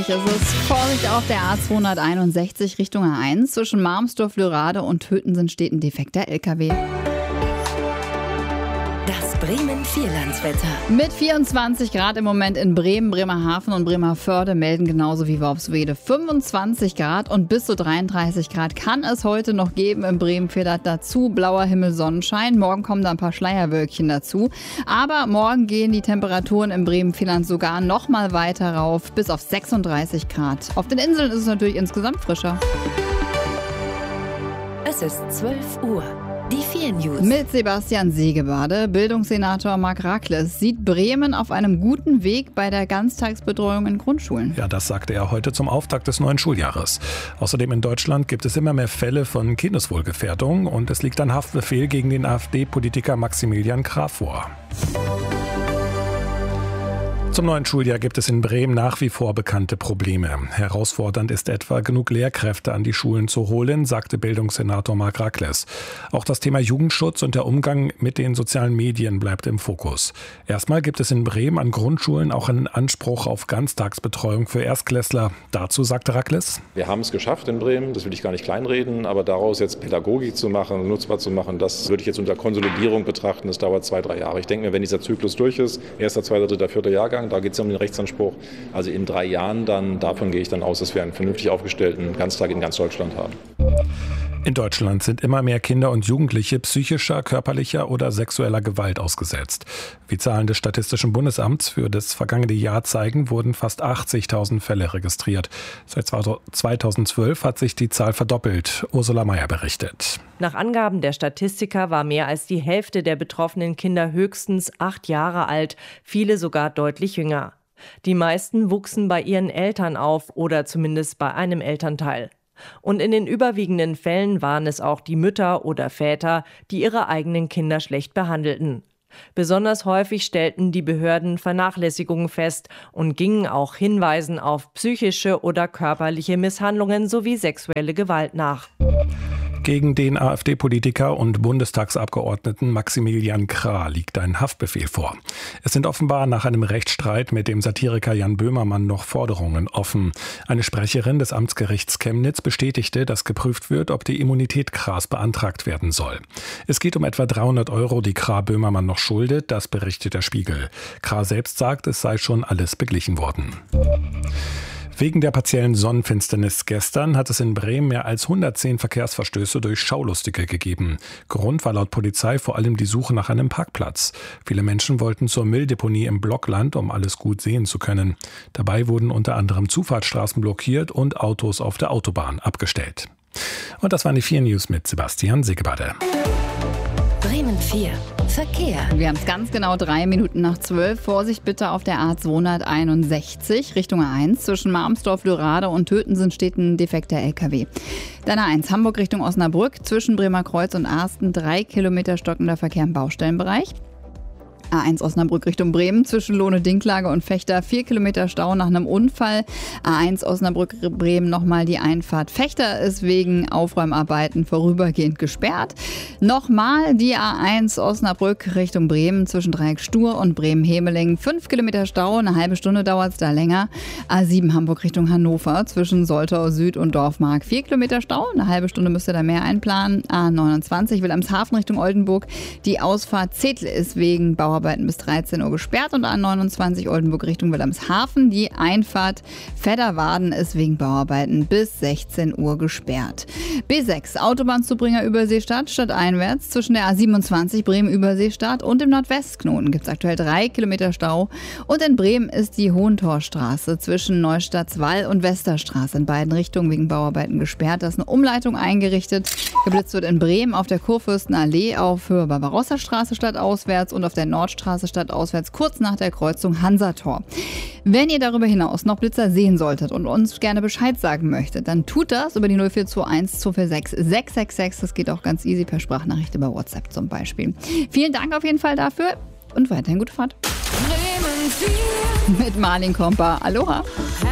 Es ist Vorsicht auf der A261 Richtung A1. Zwischen Marmsdorf, Lörrade und Töten steht ein defekter LKW. Das Bremen-Vierlandswetter. Mit 24 Grad im Moment in Bremen, Bremerhaven und Bremervörde melden genauso wie Worpswede 25 Grad und bis zu 33 Grad kann es heute noch geben im Bremen-Vierland. Dazu blauer Himmel, Sonnenschein. Morgen kommen da ein paar Schleierwölkchen dazu. Aber morgen gehen die Temperaturen im Bremen-Vierland sogar noch mal weiter rauf, bis auf 36 Grad. Auf den Inseln ist es natürlich insgesamt frischer. Es ist 12 Uhr. Die 4 News. Mit Sebastian Segebade. Bildungssenator Marc Rakles sieht Bremen auf einem guten Weg bei der Ganztagsbetreuung in Grundschulen. Ja, das sagte er heute zum Auftakt des neuen Schuljahres. Außerdem in Deutschland gibt es immer mehr Fälle von Kindeswohlgefährdung und es liegt ein Haftbefehl gegen den AfD-Politiker Maximilian Krah vor. Zum neuen Schuljahr gibt es in Bremen nach wie vor bekannte Probleme. Herausfordernd ist etwa, genug Lehrkräfte an die Schulen zu holen, sagte Bildungssenator Marc Rakles. Auch das Thema Jugendschutz und der Umgang mit den sozialen Medien bleibt im Fokus. Erstmal gibt es in Bremen an Grundschulen auch einen Anspruch auf Ganztagsbetreuung für Erstklässler. Dazu sagte Rakles: Wir haben es geschafft in Bremen, das will ich gar nicht kleinreden, aber daraus jetzt Pädagogik zu machen, nutzbar zu machen, das würde ich jetzt unter Konsolidierung betrachten. Das dauert 2-3 Jahre. Ich denke mir, wenn dieser Zyklus durch ist, 1., 2., 3., 4. Jahrgang, da geht es ja um den Rechtsanspruch. Also in 3 Jahren, davon gehe ich dann aus, dass wir einen vernünftig aufgestellten Ganztag in ganz Deutschland haben. In Deutschland sind immer mehr Kinder und Jugendliche psychischer, körperlicher oder sexueller Gewalt ausgesetzt. Wie Zahlen des Statistischen Bundesamts für das vergangene Jahr zeigen, wurden fast 80.000 Fälle registriert. Seit 2012 hat sich die Zahl verdoppelt. Ursula Mayer berichtet. Nach Angaben der Statistiker war mehr als die Hälfte der betroffenen Kinder höchstens 8 Jahre alt, viele sogar deutlich jünger. Die meisten wuchsen bei ihren Eltern auf oder zumindest bei einem Elternteil. Und in den überwiegenden Fällen waren es auch die Mütter oder Väter, die ihre eigenen Kinder schlecht behandelten. Besonders häufig stellten die Behörden Vernachlässigungen fest und gingen auch Hinweisen auf psychische oder körperliche Misshandlungen sowie sexuelle Gewalt nach. Gegen den AfD-Politiker und Bundestagsabgeordneten Maximilian Krah liegt ein Haftbefehl vor. Es sind offenbar nach einem Rechtsstreit mit dem Satiriker Jan Böhmermann noch Forderungen offen. Eine Sprecherin des Amtsgerichts Chemnitz bestätigte, dass geprüft wird, ob die Immunität Krahs beantragt werden soll. Es geht um etwa 300 €, die Krah Böhmermann noch schuldet, das berichtet der Spiegel. Krah selbst sagt, es sei schon alles beglichen worden. Wegen der partiellen Sonnenfinsternis gestern hat es in Bremen mehr als 110 Verkehrsverstöße durch Schaulustige gegeben. Grund war laut Polizei vor allem die Suche nach einem Parkplatz. Viele Menschen wollten zur Mülldeponie im Blockland, um alles gut sehen zu können. Dabei wurden unter anderem Zufahrtsstraßen blockiert und Autos auf der Autobahn abgestellt. Und das waren die 4 News mit Sebastian Segebade. Bremen 4. Verkehr. Wir haben es ganz genau 3 Minuten nach 12. Vorsicht bitte auf der A261 Richtung A1. Zwischen Marmsdorf, Lörrade und Töten steht ein defekter LKW. Dann A1 Hamburg Richtung Osnabrück. Zwischen Bremerkreuz und Arsten 3 Kilometer stockender Verkehr im Baustellenbereich. A1 Osnabrück Richtung Bremen, zwischen Lohne-Dinklage und Vechta 4 Kilometer Stau nach einem Unfall. A1 Osnabrück-Bremen nochmal die Einfahrt Vechta ist wegen Aufräumarbeiten vorübergehend gesperrt. Nochmal die A1 Osnabrück Richtung Bremen, zwischen Dreieck Stur und Bremen-Hemeling 5 Kilometer Stau, eine halbe Stunde dauert es da länger. A7 Hamburg Richtung Hannover, zwischen Soltau Süd und Dorfmark 4 Kilometer Stau, eine halbe Stunde müsst ihr da mehr einplanen. A29 Wilhelmshaven Richtung Oldenburg, die Ausfahrt Zedl ist wegen Bauarbeiten bis 13 Uhr gesperrt und A29 Oldenburg Richtung Wilhelmshaven. Die Einfahrt Vedderwaden ist wegen Bauarbeiten bis 16 Uhr gesperrt. B6 Autobahnzubringer Überseestadt stadteinwärts zwischen der A27 Bremen-Überseestadt und dem Nordwestknoten gibt es aktuell 3 Kilometer Stau. Und in Bremen ist die Hohentorstraße zwischen Neustadtswall und Westerstraße in beiden Richtungen wegen Bauarbeiten gesperrt. Da ist eine Umleitung eingerichtet. Geblitzt wird in Bremen auf der Kurfürstenallee auf Höhe Barbarossa-Straße stadtauswärts und auf der Nordstraße stadtauswärts kurz nach der Kreuzung Hansator. Wenn ihr darüber hinaus noch Blitzer sehen solltet und uns gerne Bescheid sagen möchtet, dann tut das über die 0421 246 666. Das geht auch ganz easy per Sprachnachricht über WhatsApp zum Beispiel. Vielen Dank auf jeden Fall dafür und weiterhin gute Fahrt. Bremen 4. Mit Marlin Kompa. Aloha.